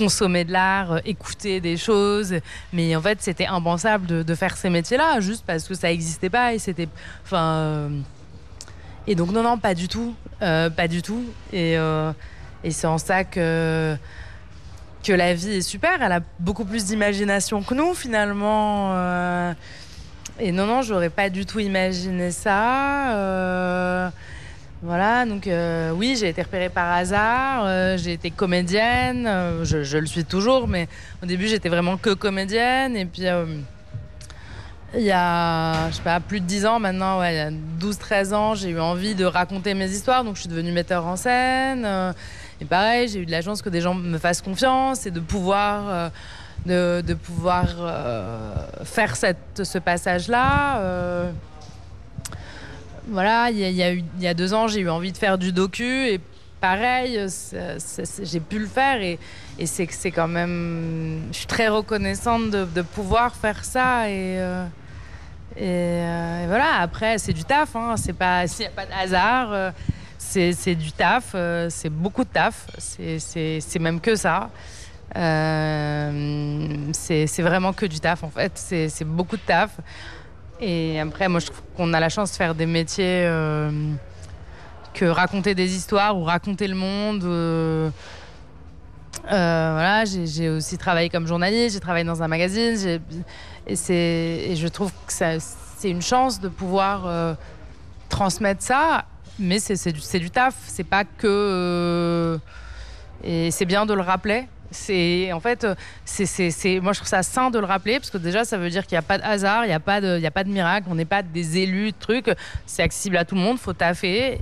consommer de l'art, écouter des choses. Mais en fait, c'était impensable de faire ces métiers-là, juste parce que ça n'existait pas. Et c'était, et donc, non, pas du tout. Pas du tout. Et c'est en ça que la vie est super. Elle a beaucoup plus d'imagination que nous, finalement. Et non, j'aurais pas du tout imaginé ça. Voilà, donc oui, j'ai été repérée par hasard, j'ai été comédienne, je le suis toujours, mais au début j'étais vraiment que comédienne, et puis il y a, je sais pas, plus de 10 ans maintenant, ouais, il y a 12-13 ans, j'ai eu envie de raconter mes histoires, donc je suis devenue metteur en scène, et pareil, j'ai eu de la chance que des gens me fassent confiance, et de pouvoir faire ce passage-là. Voilà, il y a 2 ans, j'ai eu envie de faire du docu et pareil, j'ai pu le faire et c'est quand même... Je suis très reconnaissante de pouvoir faire ça et voilà, après, c'est du taf, hein, s'il n'y a pas de hasard, c'est du taf, c'est beaucoup de taf, c'est même que ça. C'est vraiment que du taf, en fait, c'est beaucoup de taf. Et après, moi, je trouve qu'on a la chance de faire des métiers que raconter des histoires ou raconter le monde. Voilà, j'ai aussi travaillé comme journaliste, j'ai travaillé dans un magazine. Et je trouve que c'est une chance de pouvoir transmettre ça. Mais c'est du taf, c'est pas que... et c'est bien de le rappeler. En fait, moi je trouve ça sain de le rappeler parce que déjà ça veut dire qu'il n'y a pas de hasard, il n'y a pas de miracle, on n'est pas des élus de trucs, c'est accessible à tout le monde, faut taffer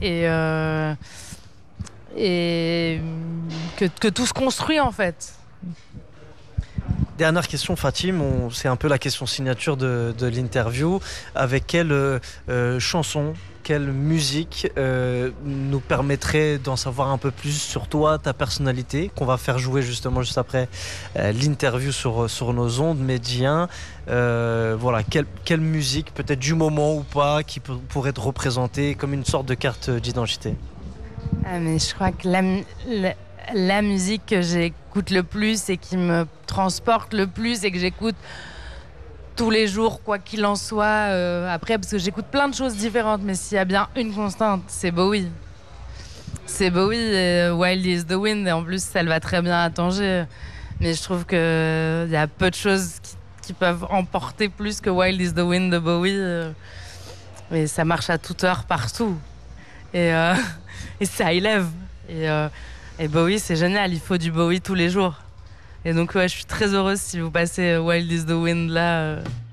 et que tout se construit en fait. Dernière question, Fatim, c'est un peu la question signature de l'interview. Avec quelle chanson, quelle musique nous permettrait d'en savoir un peu plus sur toi, ta personnalité, qu'on va faire jouer justement juste après l'interview sur nos ondes médias. Voilà, quelle musique, peut-être du moment ou pas, qui pourrait te représenter comme une sorte de carte d'identité? Mais je crois que la musique que j'écoute le plus et qui me transporte le plus et que j'écoute tous les jours, quoi qu'il en soit, après, parce que j'écoute plein de choses différentes, mais s'il y a bien une constante, c'est Bowie. C'est Bowie et Wild is the Wind, et en plus, ça le va très bien à Tanger. Mais je trouve qu'il y a peu de choses qui peuvent emporter plus que Wild is the Wind de Bowie. Mais ça marche à toute heure, partout. Et ça élève. Et Bowie, c'est génial, il faut du Bowie tous les jours. Et donc, ouais, je suis très heureuse si vous passez Wild is the Wind là.